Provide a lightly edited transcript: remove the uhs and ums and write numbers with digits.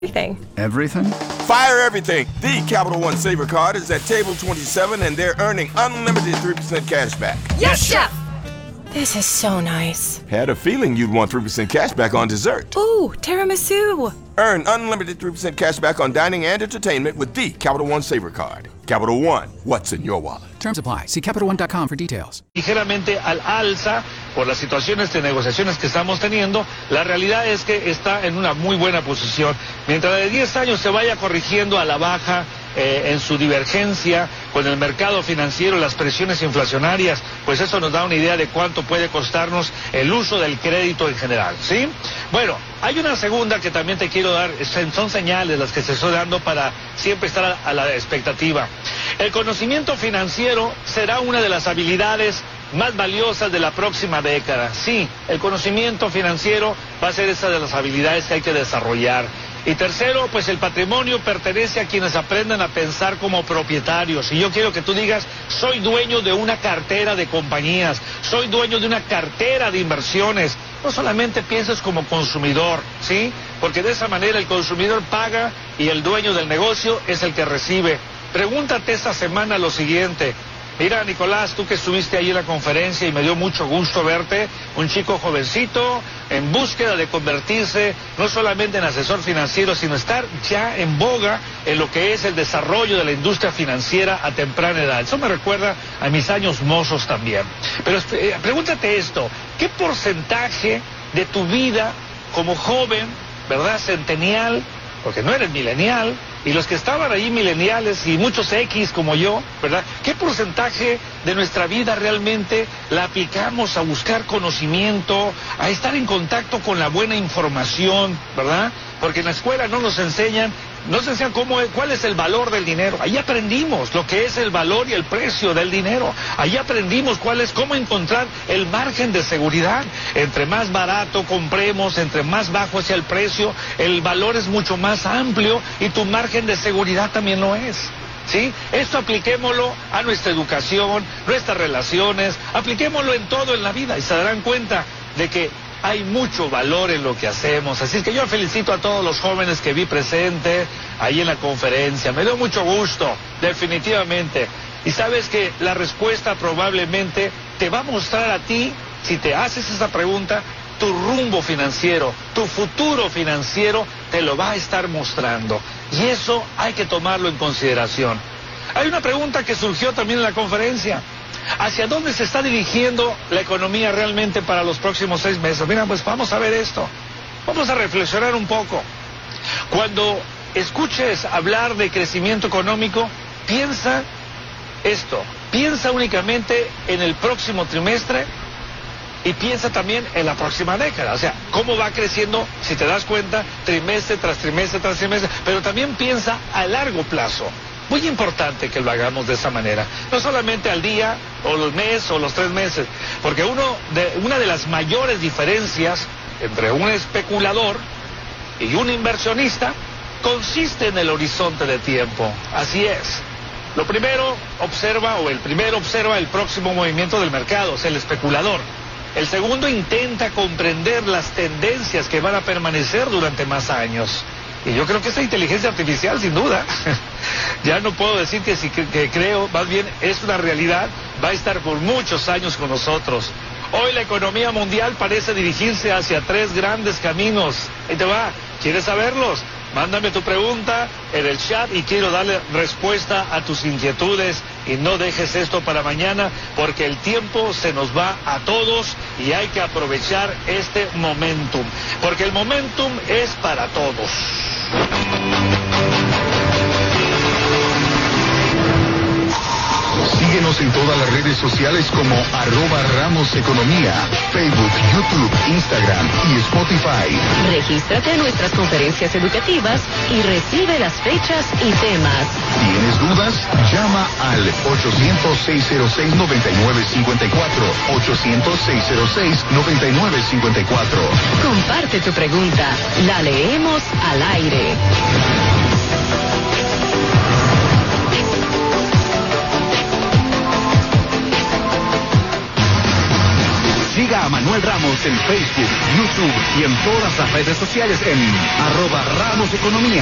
Everything. Everything? Fire everything. The Capital One Saver Card is at table 27 and they're earning unlimited 3% cash back. Yes, Chef! This is so nice. Had a feeling you'd want 3% cash back on dessert. Ooh, tiramisu. Earn unlimited 3% cash back on dining and entertainment with the Capital One Saver Card. Capital One, what's in your wallet? Terms apply. See CapitalOne.com for details. Ligeramente al alza por las situaciones de negociaciones que estamos teniendo, la realidad es que está en una muy buena posición. Mientras de 10 años se vaya corrigiendo a la baja en su divergencia con el mercado financiero, las presiones inflacionarias, pues eso nos da una idea de cuánto puede costarnos el uso del crédito en general, ¿sí? Bueno, hay una segunda que también te quiero dar, son señales las que se estoy dando para siempre estar a la expectativa. El conocimiento financiero será una de las habilidades más valiosas de la próxima década. Sí, el conocimiento financiero va a ser esa de las habilidades que hay que desarrollar. Y tercero, pues el patrimonio pertenece a quienes aprenden a pensar como propietarios. Y yo quiero que tú digas, soy dueño de una cartera de compañías, soy dueño de una cartera de inversiones. No solamente pienses como consumidor, ¿sí? Porque de esa manera el consumidor paga y el dueño del negocio es el que recibe. Pregúntate esta semana lo siguiente. Mira, Nicolás, tú que estuviste ahí en la conferencia y me dio mucho gusto verte, un chico jovencito en búsqueda de convertirse no solamente en asesor financiero, sino estar ya en boga en lo que es el desarrollo de la industria financiera a temprana edad. Eso me recuerda a mis años mozos también. Pero pregúntate esto, ¿qué porcentaje de tu vida como joven, verdad, centenial, porque no eres milenial, y los que estaban ahí mileniales y muchos X como yo, ¿verdad? ¿Qué porcentaje de nuestra vida realmente la aplicamos a buscar conocimiento, a estar en contacto con la buena información, ¿verdad? Porque en la escuela no nos enseñan cuál es el valor del dinero. Ahí aprendimos lo que es el valor y el precio del dinero. Ahí aprendimos cómo encontrar el margen de seguridad. Entre más barato compremos, entre más bajo sea el precio, el valor es mucho más amplio y tu margen de seguridad también lo es. ¿Sí? Esto apliquémoslo a nuestra educación, nuestras relaciones, apliquémoslo en todo en la vida y se darán cuenta de que hay mucho valor en lo que hacemos. Así que yo felicito a todos los jóvenes que vi presente ahí en la conferencia. Me dio mucho gusto, definitivamente. Y sabes que la respuesta probablemente te va a mostrar a ti, si te haces esa pregunta, tu rumbo financiero, tu futuro financiero te lo va a estar mostrando. Y eso hay que tomarlo en consideración. Hay una pregunta que surgió también en la conferencia. ¿Hacia dónde se está dirigiendo la economía realmente para los próximos 6 meses? Mira, pues vamos a ver esto. Vamos a reflexionar un poco. Cuando escuches hablar de crecimiento económico, piensa esto. Piensa únicamente en el próximo trimestre y piensa también en la próxima década. O sea, cómo va creciendo, si te das cuenta, trimestre tras trimestre tras trimestre. Pero también piensa a largo plazo. Muy importante que lo hagamos de esa manera, no solamente al día, o los meses, o los 3 meses, porque una de las mayores diferencias entre un especulador y un inversionista consiste en el horizonte de tiempo. Así es. El primero observa el próximo movimiento del mercado, es el especulador. El segundo intenta comprender las tendencias que van a permanecer durante más años. Y yo creo que esa inteligencia artificial, sin duda, ya no puedo decir que creo, más bien es una realidad, va a estar por muchos años con nosotros. Hoy la economía mundial parece dirigirse hacia 3 grandes caminos. Ahí te va, ¿quieres saberlos? Mándame tu pregunta en el chat y quiero darle respuesta a tus inquietudes. Y no dejes esto para mañana, porque el tiempo se nos va a todos y hay que aprovechar este momentum. Porque el momentum es para todos. Síguenos en todas las redes sociales como @RamosEconomía, Facebook, YouTube, Instagram y Spotify. Regístrate a nuestras conferencias educativas y recibe las fechas y temas. ¿Tienes dudas? Llama al 800-606-9954, 800-606-9954. Comparte tu pregunta, la leemos al aire. Siga a Manuel Ramos en Facebook, YouTube y en todas las redes sociales en @RamosEconomía.